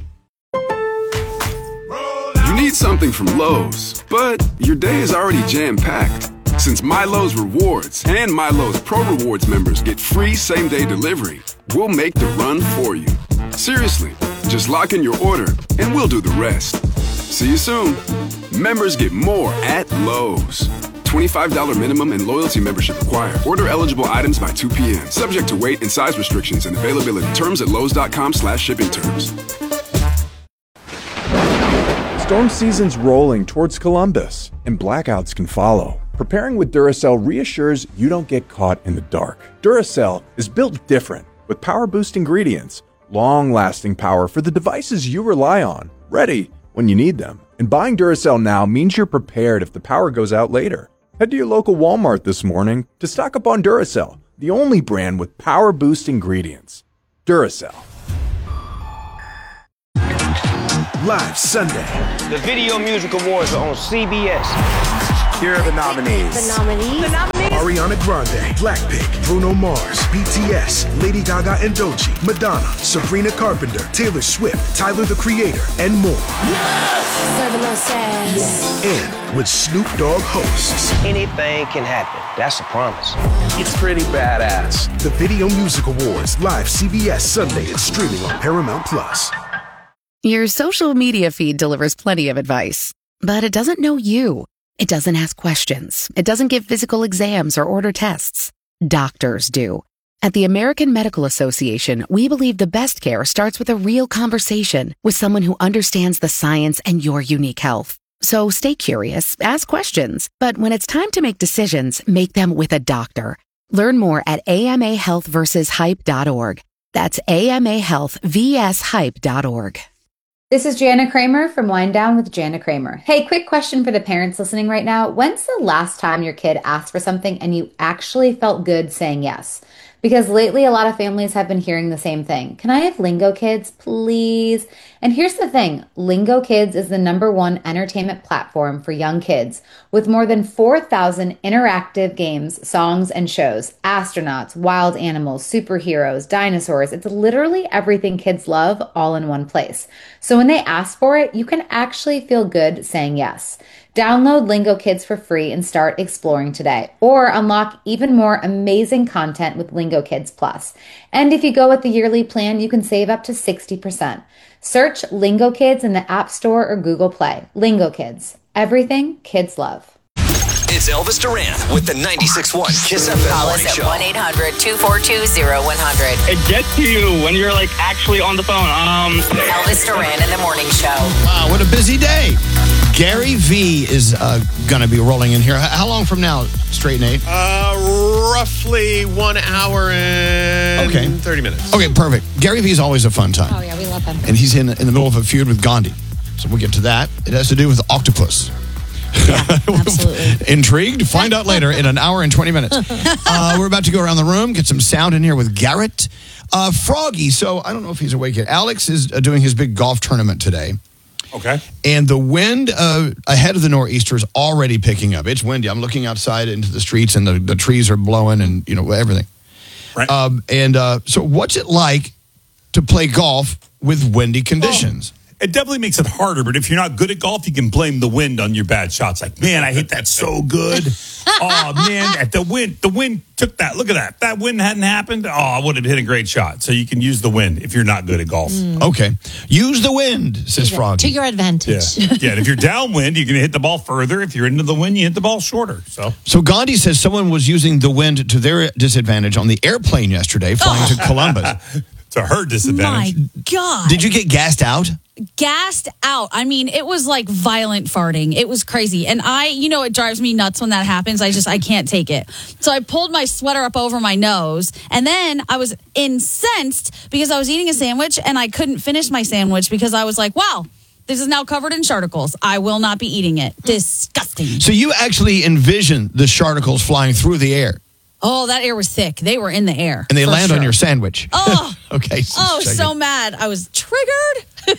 You need something from Lowe's, but your day is already jam-packed. Since MyLowe's Rewards and MyLowe's Pro Rewards members get free same-day delivery, we'll make the run for you. Seriously, just lock in your order and we'll do the rest. See you soon. Members get more at Lowe's. twenty-five dollars minimum and loyalty membership required. Order eligible items by two p.m. Subject to weight and size restrictions and availability. Terms at Lowe's.com slash shipping terms. Storm season's rolling towards Columbus, and blackouts can follow. Preparing with Duracell reassures you don't get caught in the dark. Duracell is built different, with power-boost ingredients, long-lasting power for the devices you rely on, ready when you need them. And buying Duracell now means you're prepared if the power goes out later. Head to your local Walmart this morning to stock up on Duracell, the only brand with power-boost ingredients. Duracell. Live Sunday. The Video Music Awards are on C B S. Here are the nominees. The nominees. The nominees. Ariana Grande, Blackpink, Bruno Mars, B T S, Lady Gaga and Doechii, Madonna, Sabrina Carpenter, Taylor Swift, Tyler the Creator, and more. Yes! And with Snoop Dogg hosts. Anything can happen. That's a promise. It's pretty badass. The Video Music Awards, live C B S Sunday and streaming on Paramount Plus. Your social media feed delivers plenty of advice, but it doesn't know you. It doesn't ask questions. It doesn't give physical exams or order tests. Doctors do. At the American Medical Association, we believe the best care starts with a real conversation with someone who understands the science and your unique health. So stay curious, ask questions, but when it's time to make decisions, make them with a doctor. Learn more at A M A health versus hype dot org. That's A M A health versus hype dot org. This is Jana Kramer from Wind Down with Jana Kramer. Hey, quick question for the parents listening right now. When's the last time your kid asked for something and you actually felt good saying yes? Because lately, a lot of families have been hearing the same thing. Can I have Lingo Kids, please? And here's the thing. Lingo Kids is the number one entertainment platform for young kids with more than four thousand interactive games, songs, and shows. Astronauts, wild animals, superheroes, dinosaurs. It's literally everything kids love all in one place. So when they ask for it, you can actually feel good saying yes. Download Lingo Kids for free and start exploring today, or unlock even more amazing content with Lingo Kids Plus. And if you go with the yearly plan, you can save up to sixty percent. Search Lingo Kids in the App Store or Google Play. Lingo Kids, everything kids love. It's Elvis Duran with the ninety-six point one Kiss F M Call Morning us at Show. one eight hundred two four two zero one zero zero. It gets to you when you're like actually on the phone. Um, Elvis Duran in the Morning Show. Wow, what a busy day. Gary V is uh, going to be rolling in here. How long from now, Straight Nate? Uh, roughly one hour and okay. thirty minutes. Okay, perfect. Gary V is always a fun time. Oh, yeah, we love him. And he's in, in the middle of a feud with Gandhi. So we'll get to that. It has to do with octopus. Yeah, absolutely. Intrigued? Find out later in an hour and twenty minutes. Uh, we're about to go around the room, get some sound in here with Garrett. Uh, Froggy, so I don't know if he's awake yet. Alex is uh, doing his big golf tournament today. Okay. And the wind uh, ahead of the nor'easter is already picking up. It's windy. I'm looking outside into the streets, and the, the trees are blowing and, you know, everything. Right. Um, and uh, so what's it like to play golf with windy conditions? Well, it definitely makes it harder, but if you're not good at golf, you can blame the wind on your bad shots. Like, man, I hit that so good. Oh, man, at the wind, the wind took that. Look at that. If that wind hadn't happened, oh, I would have hit a great shot. So you can use the wind if you're not good at golf. Mm. Okay. Use the wind, says Froggy. To your advantage. Yeah. yeah, and if you're downwind, you can hit the ball further. If you're into the wind, you hit the ball shorter. So, so Gandhi says someone was using the wind to their disadvantage on the airplane yesterday flying oh. to Columbus. To her disadvantage. My God. Did you get gassed out? Gassed out. I mean, it was like violent farting. It was crazy. And I, you know, it drives me nuts when that happens. I just, I can't take it. So I pulled my sweater up over my nose. And then I was incensed because I was eating a sandwich and I couldn't finish my sandwich because I was like, wow, this is now covered in sharticles. I will not be eating it. Disgusting. So you actually envision the sharticles flying through the air? Oh, that air was thick. They were in the air. And they land sure. on your sandwich. Oh. okay. Oh, so mad. I was triggered.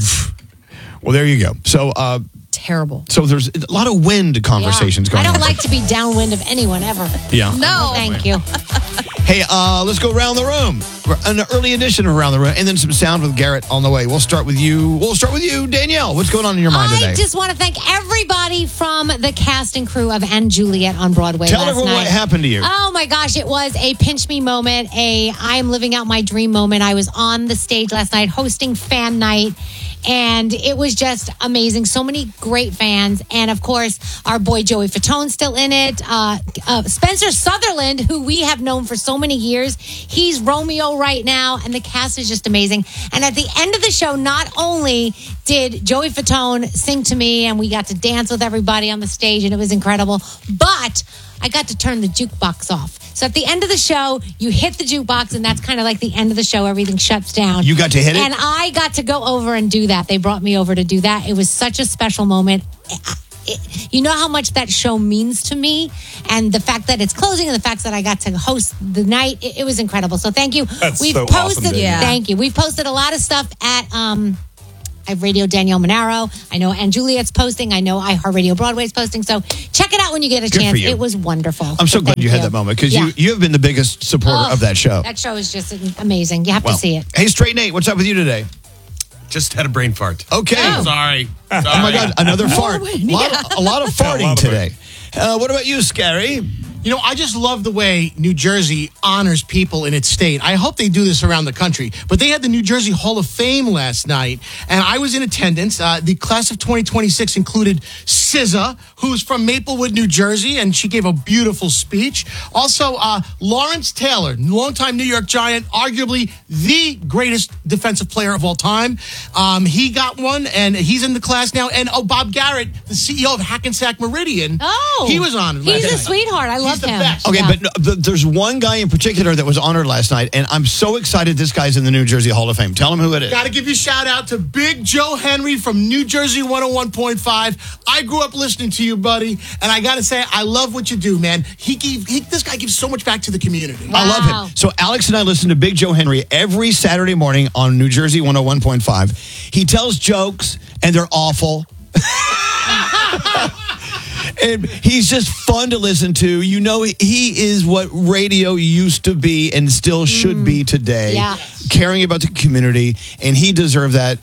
Well, there you go. So, uh, terrible. So there's a lot of wind conversations yeah. going on. I don't on. like to be downwind of anyone ever. Yeah. No. Thank you. Hey, uh, let's go around the room. An early edition of Around the Room, and then some sound with Garrett on the way. We'll start with you. We'll start with you, Danielle. What's going on in your mind I today? I just want to thank everybody from the cast and crew of *And Juliet* on Broadway Tell last everyone night. what happened to you. Oh my gosh, it was a pinch me moment, a I'm living out my dream moment. I was on the stage last night hosting fan night, And it was just amazing. So many great fans. And of course, our boy Joey Fatone still in it. Uh, uh, Spencer Sutherland, who we have known for so many years, he's Romeo right now. And the cast is just amazing. And at the end of the show, not only did Joey Fatone sing to me and we got to dance with everybody on the stage and it was incredible, but I got to turn the jukebox off. So at the end of the show, you hit the jukebox, and that's kind of like the end of the show. Everything shuts down. You got to hit it? And I got to go over and do that. They brought me over to do that. It was such a special moment. It, you know how much that show means to me, and the fact that it's closing, and the fact that I got to host the night. It, it was incredible. So thank you. That's We've so posted. awesome, yeah. Thank you. We've posted a lot of stuff at. Um, I have Radio Danielle Monaro. I know Ann Juliet's posting. I know iHeartRadio Broadway's posting. So check it out when you get a Good for chance. you. It was wonderful. I'm so, So glad thank you had that moment because Yeah. you, you have been the biggest supporter Oh, of that show. That show is just amazing. You have Well, to see it. Hey, Straight Nate, what's up with you today? Just had a brain fart. Okay. Oh. Sorry. Oh my God, another fart. way. A lot, a lot of farting lot of today. Uh, what about you, Scary? You know, I just love the way New Jersey honors people in its state. I hope they do this around the country. But they had the New Jersey Hall of Fame last night, and I was in attendance. Uh, the class of twenty twenty-six included S Z A, who's from Maplewood, New Jersey, and she gave a beautiful speech. Also, uh, Lawrence Taylor, longtime New York Giant, arguably the greatest defensive player of all time. Um, he got one, and he's in the class now. And, oh, Bob Garrett, the C E O of Hackensack Meridian, Oh, he was on. He's last a night. sweetheart. I love He's the him. best. Okay, Yeah. but no, th- there's one guy in particular that was honored last night, and I'm so excited this guy's in the New Jersey Hall of Fame. Tell him who it is. Got to give you a shout out to Big Joe Henry from New Jersey one oh one point five. I grew up listening to you, buddy, and I got to say, I love what you do, man. He, gave, he This guy gives so much back to the community. I love Wow. him. So Alex and I listen to Big Joe Henry every Saturday morning on New Jersey one oh one point five. He tells jokes, and they're awful. And he's just fun to listen to. You know, he is what radio used to be and still should be today. Yeah. Caring about the community, and he deserved that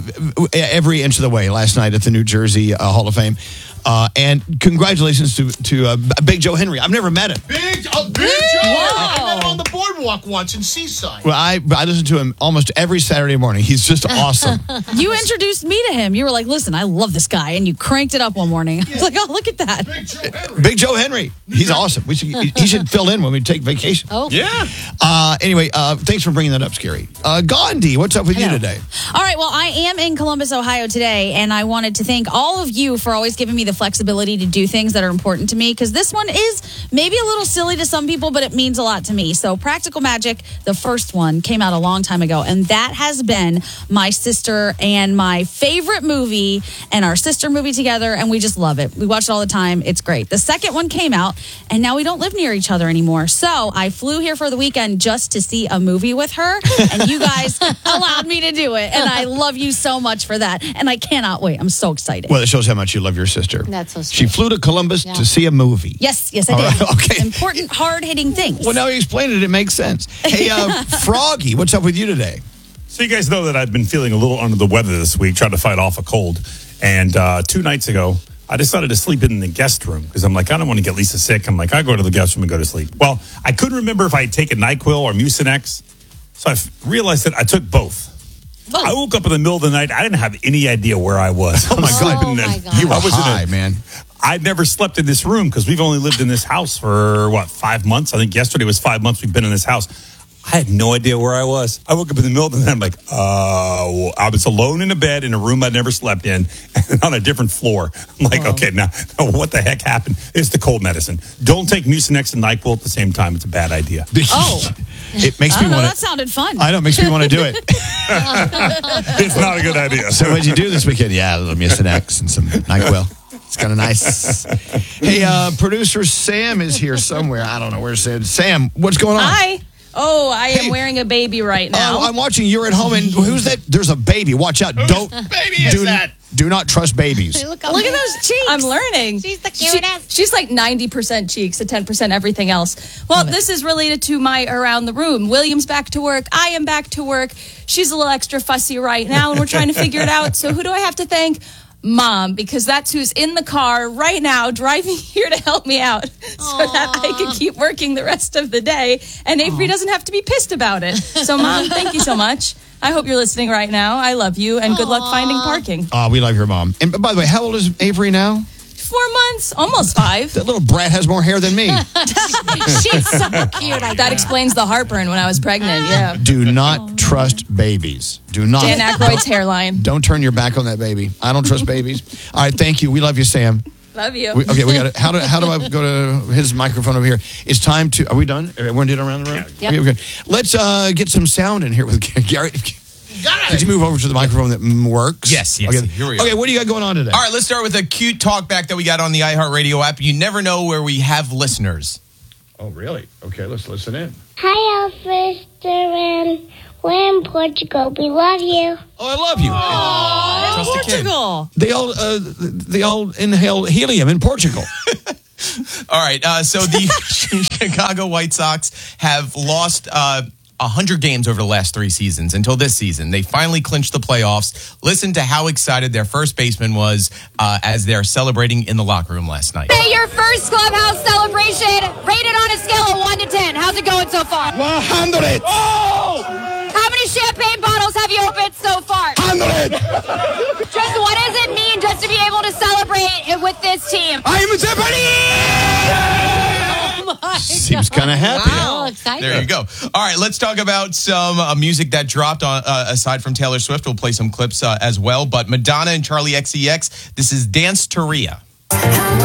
every inch of the way last night at the New Jersey uh, Hall of Fame. Uh, and congratulations to to uh, Big Joe Henry. I've never met him. Big, oh, Big Joe! I met him on the boardwalk once in Seaside. Well, I I listen to him almost every Saturday morning. He's just awesome. You introduced me to him. You were like, listen, I love this guy. And you cranked it up one morning. I was like, oh, look at that. Big Joe Henry. Big Joe Henry. He's awesome. We should, he should fill in when we take vacation. Oh. Yeah. Uh, anyway, uh, thanks for bringing that up, Scary. Uh, Gandhi, what's up with you Hello. today? All right. Well, I am in Columbus, Ohio today, and I wanted to thank all of you for always giving me the flexibility to do things that are important to me, because this one is maybe a little silly to some people, but it means a lot to me. So Practical Magic, the first one, came out a long time ago, and that has been my sister and my favorite movie and our sister movie together, and we just love it. We watch it all the time. It's great. The second one came out, and now we don't live near each other anymore. So I flew here for the weekend just to see a movie with her, and you guys allowed me to do it, and I love you so much for that, and I cannot wait. I'm so excited. Well, it shows how much you love your sister. That's so sweet. She flew to Columbus Yeah. to see a movie. Yes, yes, I All did. right, okay. Important, hard-hitting things. Well, now you explained it. It makes sense. Hey, uh, Froggy, what's up with you today? So you guys know that I've been feeling a little under the weather this week, trying to fight off a cold. And uh, two nights ago, I decided to sleep in the guest room because I'm like, I don't want to get Lisa sick. I'm like, I go to the guest room and go to sleep. Well, I couldn't remember if I had taken NyQuil or Mucinex, so I f- realized that I took both. Oh. I woke up in the middle of the night. I didn't have any idea where I was. Oh, my God. Oh, my God. You were I was in a- high, man. I'd never slept in this room because we've only lived in this house for, what, five months? I think yesterday was five months we've been in this house. I had no idea where I was. I woke up in the middle of the night. I'm like, uh, I was alone in a bed in a room I'd never slept in and on a different floor. I'm like, okay, now, now what the heck happened? It's the cold medicine. Don't take Mucinex and NyQuil at the same time. It's a bad idea. Oh. It makes I me don't know. want That sounded fun. I know, it makes me want to do it. It's not a good idea. So what'd you do this weekend? Yeah, a little Mucinex and some NyQuil. It's kind of nice. Hey, uh, producer Sam is here somewhere. I don't know where Sam. Sam, what's going on? Hi. Oh, I am Hey. wearing a baby right now. Oh, I'm watching. You're at home, and who's that? There's a baby. Watch out! Don't baby is do, that? Do not trust babies. Look at those cheeks. I'm learning. She's the She- cutest. she's like ninety percent cheeks and ten percent everything else. Well, this is related to my around the room. William's back to work. I am back to work. She's a little extra fussy right now, and we're trying to figure it out. So who do I have to thank? Mom, because that's who's in the car right now driving here to help me out so that I can keep working the rest of the day and Avery doesn't have to be pissed about it. So, Mom, thank you so much. I hope you're listening right now. I love you, and good luck finding parking. Oh, we love your mom. And by the way, how old is Avery now? Four months, almost five. That little brat has more hair than me. She's so cute. I That explains the heartburn when I was pregnant. Yeah. Do not trust babies. Do not. Dan Aykroyd's hairline. Don't turn your back on that baby. I don't trust babies. All right, thank you. We love you, Sam. Love you. We, okay, we got it. How do how do I go to his microphone over here? It's time to. Are we done? Everyone did around the room. Yep. Okay, we're good. Let's uh, get some sound in here with Gary. Could you move over to the microphone that mm, works? Yes, yes. Okay. Here we go. Okay, what do you got going on today? All right, let's start with a cute talkback that we got on the iHeartRadio app. You never know where we have listeners. Oh, really? Okay, let's listen in. Hi, Elvis Duran. We're in Portugal. We love you. Oh, I love you. Aww, Portugal. They all uh, they all inhale helium in Portugal. All right, uh, so the Chicago White Sox have lost uh, one hundred games over the last three seasons until this season. They finally clinched the playoffs. Listen to how excited their first baseman was uh, as they're celebrating in the locker room last night. Say your first clubhouse celebration, rated on a scale of one to ten. How's it going so far? one hundred. Oh! How many champagne bottles have you opened so far? one hundred. Just what does it mean just to be able to celebrate with this team? I'm Japanese! Seems kind of happy. Wow, excited. There you go. All right, let's talk about some uh, music that dropped on, uh, aside from Taylor Swift. We'll play some clips uh, as well. But Madonna and Charlie X C X, this is Dance to Rhea.